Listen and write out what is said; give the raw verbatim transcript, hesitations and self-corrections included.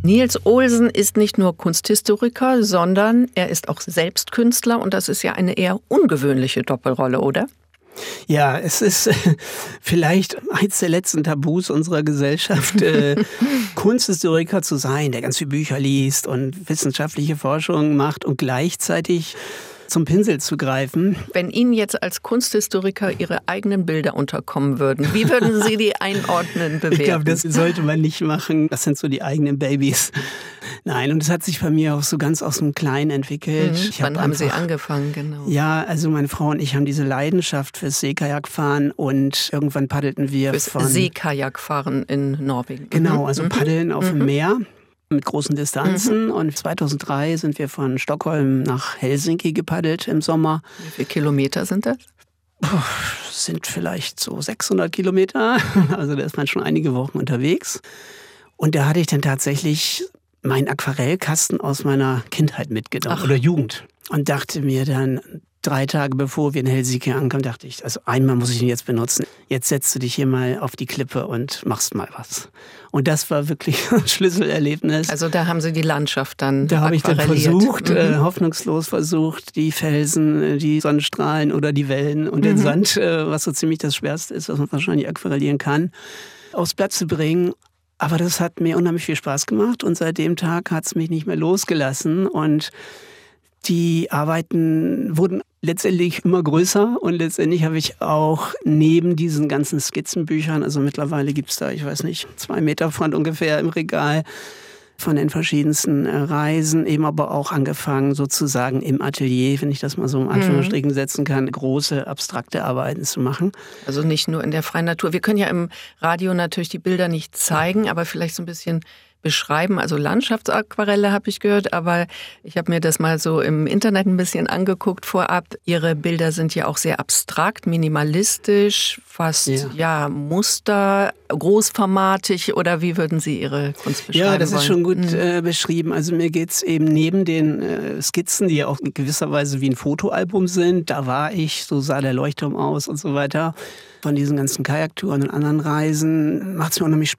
Niels Olsen ist nicht nur Kunsthistoriker, sondern er ist auch selbst Künstler und das ist ja eine eher ungewöhnliche Doppelrolle, oder? Ja, es ist äh, vielleicht eins der letzten Tabus unserer Gesellschaft, äh, Kunsthistoriker zu sein, der ganz viele Bücher liest und wissenschaftliche Forschung macht und gleichzeitig zum Pinsel zu greifen. Wenn Ihnen jetzt als Kunsthistoriker Ihre eigenen Bilder unterkommen würden, wie würden Sie die einordnen, bewerten? Ich glaube, das sollte man nicht machen. Das sind so die eigenen Babys. Nein, und es hat sich bei mir auch so ganz aus dem Kleinen entwickelt. Mhm. Ich Wann hab haben einfach, Sie angefangen, genau? Ja, also meine Frau und ich haben diese Leidenschaft fürs Seekajakfahren und irgendwann paddelten wir Fürs von... Seekajakfahren in Norwegen. Genau, also mhm. paddeln auf dem mhm. Meer mit großen Distanzen. Mhm. Und zweitausenddrei sind wir von Stockholm nach Helsinki gepaddelt im Sommer. Wie viele Kilometer sind das? Puh, sind vielleicht so sechshundert Kilometer. Also da ist man schon einige Wochen unterwegs. Und da hatte ich dann tatsächlich meinen Aquarellkasten aus meiner Kindheit mitgenommen. Ach. Oder Jugend. Und dachte mir dann, drei Tage bevor wir in Helsinki ankamen, dachte ich, also einmal muss ich ihn jetzt benutzen. Jetzt setzt du dich hier mal auf die Klippe und machst mal was. Und das war wirklich ein Schlüsselerlebnis. Also da haben Sie die Landschaft dann Da habe ich dann versucht, mhm. äh, hoffnungslos versucht, die Felsen, die Sonnenstrahlen oder die Wellen und mhm. den Sand, äh, was so ziemlich das Schwerste ist, was man wahrscheinlich aquarellieren kann, aufs Blatt zu bringen. Aber das hat mir unheimlich viel Spaß gemacht und seit dem Tag hat es mich nicht mehr losgelassen. Und die Arbeiten wurden letztendlich immer größer und letztendlich habe ich auch neben diesen ganzen Skizzenbüchern, also mittlerweile gibt es da, ich weiß nicht, zwei Meter Pfand ungefähr im Regal von den verschiedensten Reisen, eben aber auch angefangen sozusagen im Atelier, wenn ich das mal so in Anführungsstrichen setzen kann, große abstrakte Arbeiten zu machen. Also nicht nur in der freien Natur. Wir können ja im Radio natürlich die Bilder nicht zeigen, aber vielleicht so ein bisschen beschreiben. Also Landschaftsaquarelle habe ich gehört, aber ich habe mir das mal so im Internet ein bisschen angeguckt vorab. Ihre Bilder sind ja auch sehr abstrakt, minimalistisch, fast ja, ja Muster, großformatig oder wie würden Sie Ihre Kunst beschreiben? Ja, das wollen? ist schon gut mhm. äh, beschrieben. Also mir geht es eben neben den äh, Skizzen, die ja auch in gewisser Weise wie ein Fotoalbum sind, da war ich, so sah der Leuchtturm aus und so weiter. Von diesen ganzen Kajaktouren und anderen Reisen macht es mir unheimlich